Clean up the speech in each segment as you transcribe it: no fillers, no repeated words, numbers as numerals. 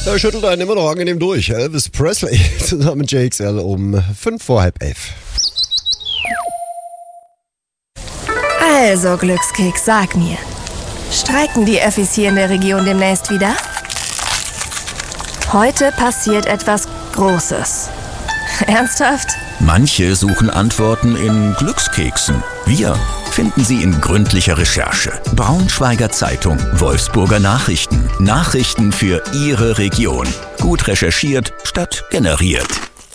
Da schüttelt einen immer noch angenehm durch. Elvis Presley zusammen mit JXL um 11:55. Also, Glückskeks, sag mir. Streiken die Öffis hier in der Region demnächst wieder? Heute passiert etwas Großes. Ernsthaft? Manche suchen Antworten in Glückskeksen. Wir finden sie in gründlicher Recherche. Braunschweiger Zeitung, Wolfsburger Nachrichten. Nachrichten für Ihre Region. Gut recherchiert statt generiert.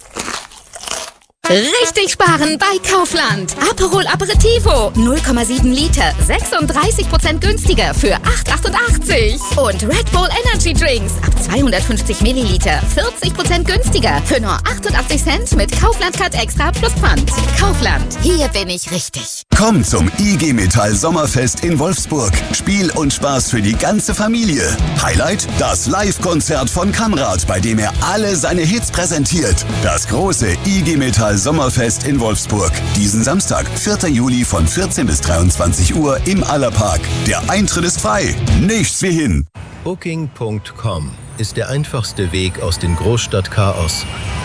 Richtig sparen bei Kaufland. Aperol Aperitivo, 0,7 Liter, 36% günstiger für 8,88. Und Red Bull Energy Drinks ab 250 Milliliter, 40% günstiger für nur 88 Cent mit Kaufland Card Extra plus Pfand. Kaufland, hier bin ich richtig. Komm zum IG Metall Sommerfest in Wolfsburg. Spiel und Spaß für die ganze Familie. Highlight: das Live-Konzert von Kamrat, bei dem er alle seine Hits präsentiert. Das große IG Metall Sommerfest in Wolfsburg. Diesen Samstag, 4. Juli von 14 bis 23 Uhr im Allerpark. Der Eintritt ist frei. Nichts wie hin. Booking.com ist der einfachste Weg aus dem Großstadtchaos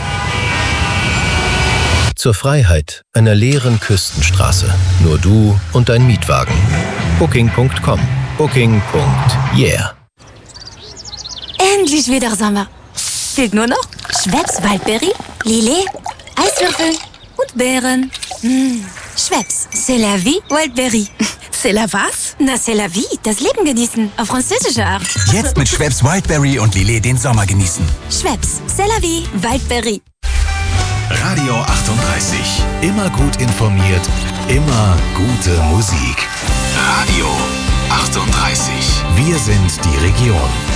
zur Freiheit einer leeren Küstenstraße. Nur du und dein Mietwagen. Booking.com. Booking.yeah. Endlich wieder Sommer. Fehlt nur noch Schweppes Waldberry, Lillet, Eiswürfel und Beeren. Schweppes, c'est la vie, Waldberry. C'est la was? Na, c'est la vie, das Leben genießen, auf französische Art. Jetzt mit Schweppes Wildberry und Lillet den Sommer genießen. Schweppes, c'est la vie, Waldberry. Radio 38. Immer gut informiert, immer gute Musik. Radio 38. Wir sind die Region.